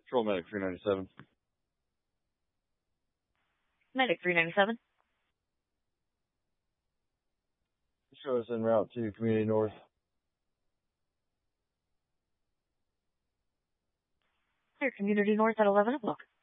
Patrol Medic 397. Medic 397. Show us en route to Community North. Clear Community North at 11 o'clock.